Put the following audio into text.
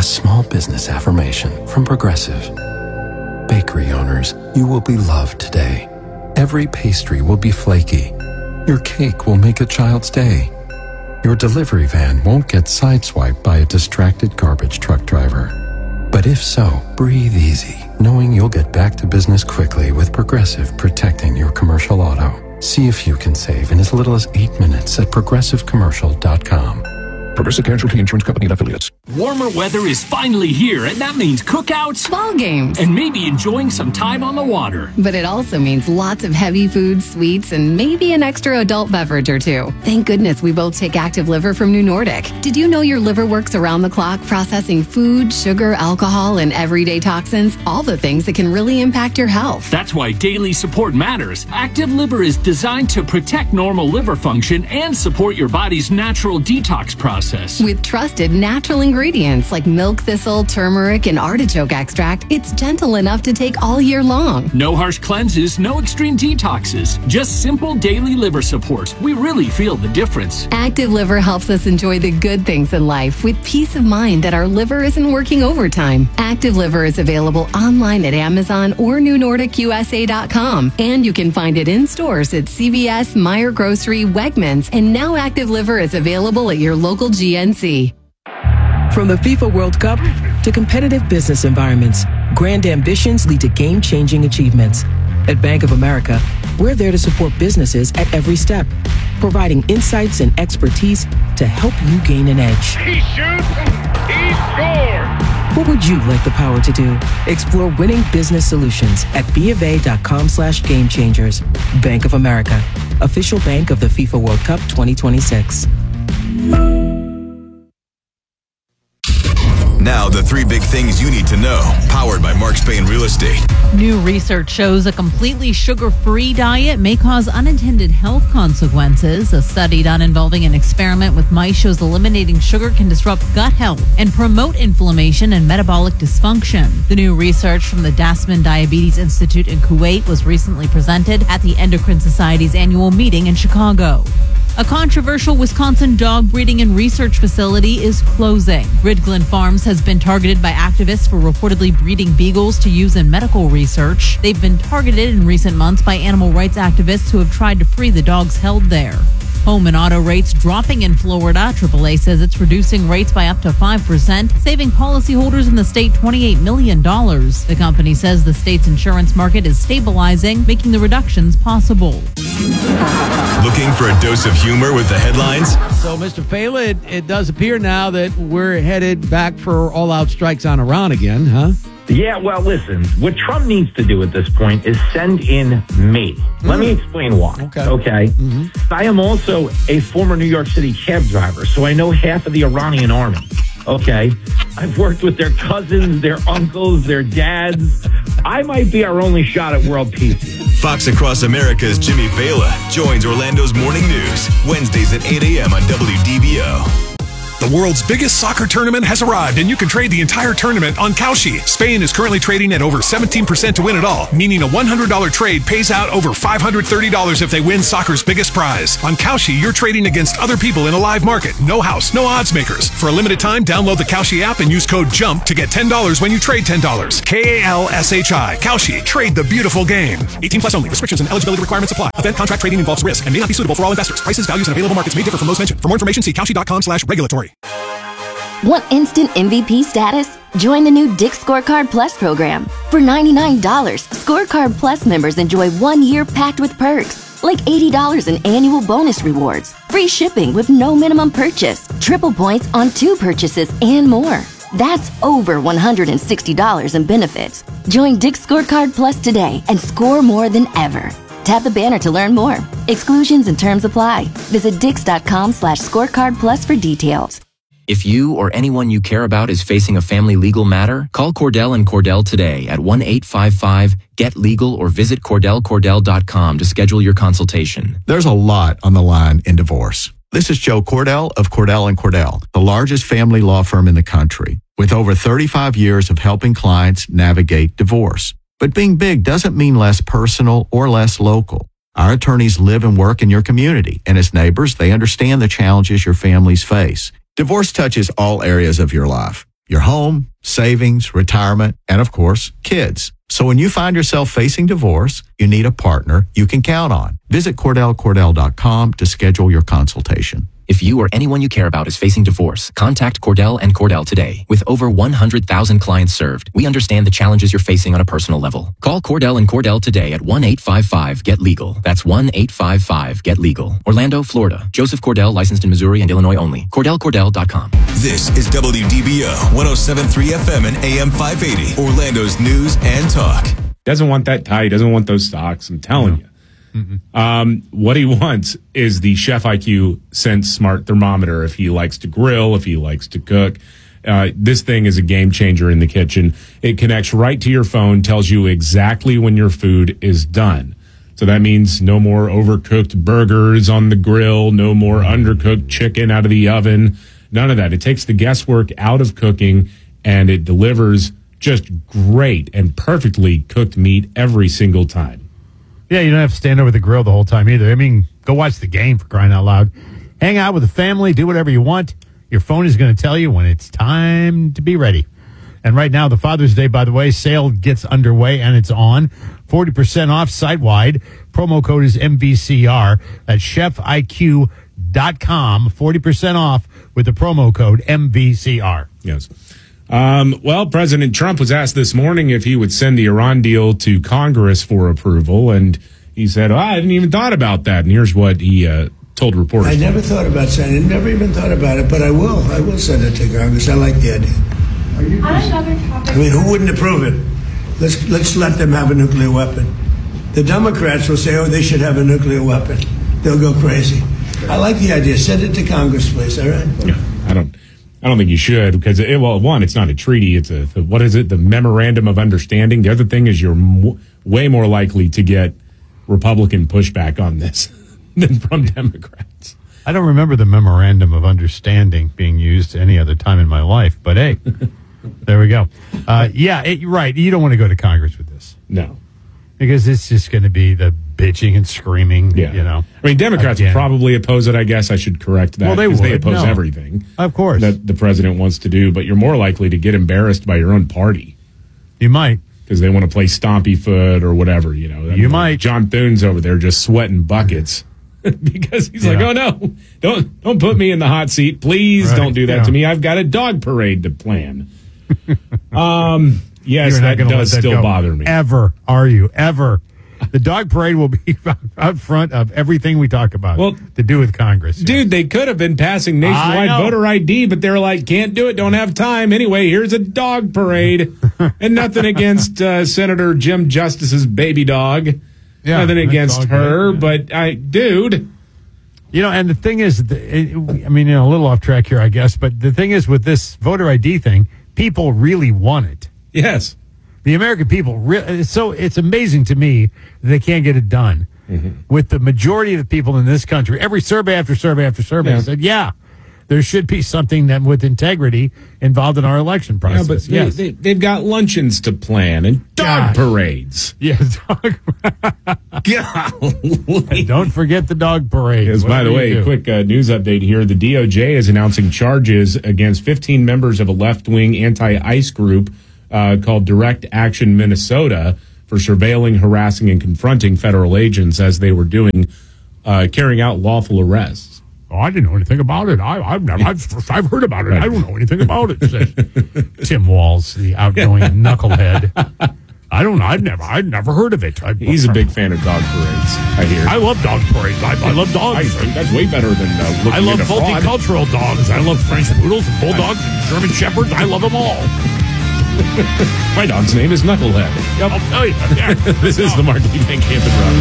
A small business affirmation from Progressive. Bakery owners, you will be loved today. Every pastry will be flaky. Your cake will make a child's day. Your delivery van won't get sideswiped by a distracted garbage truck driver. But if so, breathe easy, knowing you'll get back to business quickly with Progressive protecting your commercial auto. See if you can save in as little as 8 minutes at progressivecommercial.com. Progressive Casualty Insurance Company and Affiliates. Warmer weather is finally here, and that means cookouts, ball games, and maybe enjoying some time on the water. But it also means lots of heavy foods, sweets, and maybe an extra adult beverage or two. Thank goodness we both take Active Liver from New Nordic. Did you know your liver works around the clock processing food, sugar, alcohol, and everyday toxins? All the things that can really impact your health. That's why daily support matters. Active Liver is designed to protect normal liver function and support your body's natural detox process. With trusted natural ingredients like milk thistle, turmeric, and artichoke extract, it's gentle enough to take all year long. No harsh cleanses, no extreme detoxes, just simple daily liver support. We really feel the difference. Active Liver helps us enjoy the good things in life with peace of mind that our liver isn't working overtime. Active Liver is available online at Amazon or NewNordicUSA.com, and you can find it in stores at CVS, Meijer Grocery, Wegmans, and now Active Liver is available at your local GNC. From the FIFA World Cup to competitive business environments, grand ambitions lead to game-changing achievements. At Bank of America, we're there to support businesses at every step, providing insights and expertise to help you gain an edge. He shoots, he scores! What would you like the power to do? Explore winning business solutions at BofA.com/gamechangers. Bank of America, official bank of the FIFA World Cup 2026. Now, the 3 big things you need to know, powered by Mark Spain Real Estate. New research shows a completely sugar-free diet may cause unintended health consequences. A study done involving an experiment with mice shows eliminating sugar can disrupt gut health and promote inflammation and metabolic dysfunction. The new research from the Dasman Diabetes Institute in Kuwait was recently presented at the Endocrine Society's annual meeting in Chicago. A controversial Wisconsin dog breeding and research facility is closing. Ridgeland Farms has been targeted by activists for reportedly breeding beagles to use in medical research. They've been targeted in recent months by animal rights activists who have tried to free the dogs held there. Home and auto rates dropping in Florida. AAA says it's reducing rates by up to 5%, saving policyholders in the state $28 million. The company says the state's insurance market is stabilizing, making the reductions possible. Looking for a dose of humor with the headlines? So, Mr. Phelan, it does appear now that we're headed back for all-out strikes on Iran again, huh? Yeah, well, listen, what Trump needs to do at this point is send in me. Let me explain why. Okay. Mm-hmm. I am also a former New York City cab driver, so I know half of the Iranian army. Okay. I've worked with their cousins, their uncles, their dads. I might be our only shot at world peace. Fox Across America's Jimmy Vela joins Orlando's Morning News, Wednesdays at 8 a.m. on WDBO. The world's biggest soccer tournament has arrived, and you can trade the entire tournament on Kalshi. Spain is currently trading at over 17% to win it all, meaning a $100 trade pays out over $530 if they win soccer's biggest prize. On Kalshi, you're trading against other people in a live market. No house, no odds makers. For a limited time, download the Kalshi app and use code JUMP to get $10 when you trade $10. KALSHI. Kalshi. Trade the beautiful game. 18 plus only. Restrictions and eligibility requirements apply. Event contract trading involves risk and may not be suitable for all investors. Prices, values, and available markets may differ from those mentioned. For more information, see Kalshi.com/regulatory. Want instant MVP status? Join the new Dick's Scorecard Plus program. For $99, Scorecard Plus members enjoy 1 year packed with perks, like $80 in annual bonus rewards, free shipping with no minimum purchase, triple points on 2 purchases, and more. That's over $160 in benefits. Join Dick's Scorecard Plus today and score more than ever. Tap the banner to learn more. Exclusions and terms apply. Visit Dix.com/scorecard plus for details. If you or anyone you care about is facing a family legal matter, call Cordell & Cordell today at 1-855-GET-LEGAL or visit CordellCordell.com to schedule your consultation. There's a lot on the line in divorce. This is Joe Cordell of Cordell & Cordell, the largest family law firm in the country, with over 35 years of helping clients navigate divorce. But being big doesn't mean less personal or less local. Our attorneys live and work in your community, and as neighbors, they understand the challenges your families face. Divorce touches all areas of your life. your home, savings, retirement, and of course, kids. So when you find yourself facing divorce, you need a partner you can count on. Visit CordellCordell.com to schedule your consultation. If you or anyone you care about is facing divorce, contact Cordell & Cordell today. With over 100,000 clients served, we understand the challenges you're facing on a personal level. Call Cordell & Cordell today at 1-855-GET-LEGAL. That's 1-855-GET-LEGAL. Orlando, Florida. Joseph Cordell, licensed in Missouri and Illinois only. CordellCordell.com. This is WDBO 107.3 FM and AM 580, Orlando's news and talk. Doesn't want that tie. Doesn't want those stocks. I'm telling you. What he wants is the Chef IQ Sense Smart Thermometer if he likes to grill, if he likes to cook. This thing is a game changer in the kitchen. It connects right to your phone, tells you exactly when your food is done. So that means no more overcooked burgers on the grill, no more undercooked chicken out of the oven, none of that. It takes the guesswork out of cooking, and it delivers just great and perfectly cooked meat every single time. Yeah, you don't have to stand over the grill the whole time either. I mean, go watch the game, for crying out loud. Hang out with the family, do whatever you want. Your phone is going to tell you when it's time to be ready. And right now, the Father's Day, by the way, sale gets underway, and it's on. 40% off site-wide. Promo code is MVCR at chefiq.com. 40% off with the promo code MVCR. Yes. Well, President Trump was asked this morning if he would send the Iran deal to Congress for approval, and he said, I hadn't even thought about that. And here's what he told reporters. I never thought about sending it, never even thought about it, but I will. I will send it to Congress. I like the idea. I mean, who wouldn't approve it? Let's let them have a nuclear weapon. The Democrats will say, they should have a nuclear weapon. They'll go crazy. I like the idea. Send it to Congress, please, all right? Yeah, I don't think you should because, one, it's not a treaty. It's what is it? The Memorandum of Understanding. The other thing is you're way more likely to get Republican pushback on this than from Democrats. I don't remember the Memorandum of Understanding being used any other time in my life, but hey, there we go. You're right. You don't want to go to Congress with this. No. Because it's just going to be the bitching and screaming, you know. I mean, Democrats would probably oppose it, I guess. I should correct that. Well, they would. They oppose everything. Of course. That the president wants to do, but you're more likely to get embarrassed by your own party. You might. Because they want to play stompy foot or whatever, you know. You might. John Thune's over there just sweating buckets because he's like, oh, no, don't put me in the hot seat. Please don't do that to me. I've got a dog parade to plan. Yes, that does still bother me. Ever, are you? Ever. The dog parade will be out front of everything we talk about to do with Congress. Dude, they could have been passing nationwide voter ID, but they're like, can't do it, don't have time. Anyway, here's a dog parade. And nothing against Senator Jim Justice's baby dog. Yeah, nothing against her, but dude. You know, and the thing is, a little off track here, I guess, but the thing is with this voter ID thing, people really want it. Yes. The American people, so it's amazing to me that they can't get it done. With the majority of the people in this country, every survey after survey after survey said, there should be something that with integrity involved in our election process. Yeah, but they've got luncheons to plan and dog parades. Yeah, Golly. Don't forget the dog parade. Yes, by the way, quick news update here. The DOJ is announcing charges against 15 members of a left-wing anti-ICE group called Direct Action Minnesota for surveilling, harassing, and confronting federal agents as they were carrying out lawful arrests. Oh, I didn't know anything about it. I've heard about it. I don't know anything about it, says Tim Walz, the outgoing knucklehead. I'd never heard of it. He's a big fan of dog parades, I hear. I love dog parades. I love dogs. I think that's way better than I love multicultural dogs. I love French poodles and bulldogs and German shepherds. I love them all. My dog's name is Knucklehead. I'll tell you. This is the Mark Lee Van Campen Run.